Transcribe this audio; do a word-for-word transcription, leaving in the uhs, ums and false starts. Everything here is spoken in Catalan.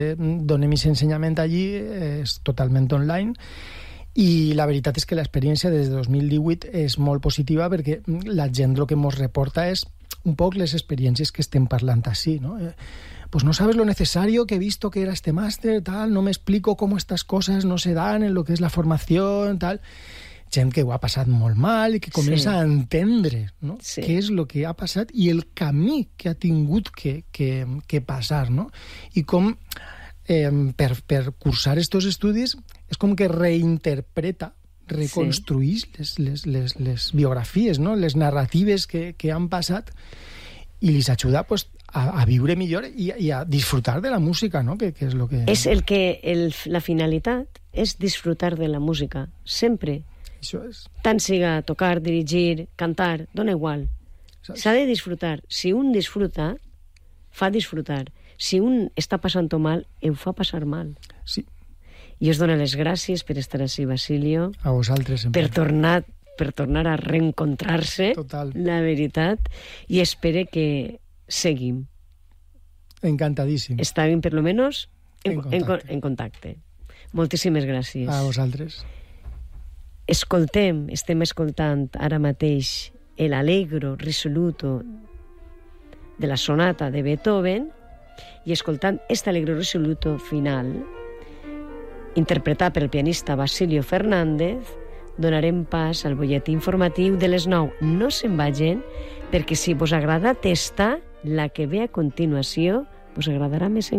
donem aquest ensenyament allí, és totalment online, i la veritat és que l'experiència des de dos mil divuit és molt positiva perquè la gent el que ens reporta és un poc les experiències que estem parlant així, ¿no? Eh, pues no sabes lo necesario que he visto que era este máster, tal, no me explico cómo estas cosas no se dan en lo que es la formación, tal. Gent que ho ha passat molt mal i que comença sí. a entendre, no? Sí. Què és el que ha passat i el camí que ha tingut que, que, que passar, no? I com eh, per, per cursar estos estudis és com que reinterpreta, reconstruís sí. les, les, les, les biografies, no? Les narratives que, que han passat i les ajuda pues, a, a viure millor i, i a disfrutar de la música, no? Que, que és, lo que... és el que el, la finalitat és disfrutar de la música, sempre. Això és. Tant siga tocar, dirigir, cantar, dona igual. S'ha de disfrutar. Si un disfruta, fa disfrutar. Si un està passant-ho mal, ho fa passar mal. Sí. I us dono les gràcies per estar així, Basilio. A vosaltres sempre. Per tornar, per tornar a reencontrar-se, Total. La veritat, i espere que seguim. Encantadíssim. Estàvem, per lo menos, en, en, contacte. en, en contacte. Moltíssimes gràcies. A vosaltres. Escoltem, estem escoltant ara mateix el Allegro risoluto de la sonata de Beethoven i escoltant este Allegro risoluto final interpretat per el pianista Basilio Fernández donarem pas al butlletí informatiu de les nou. No se'n vagin perquè si vos agrada esta, la que ve a continuació vos agradarà més encara.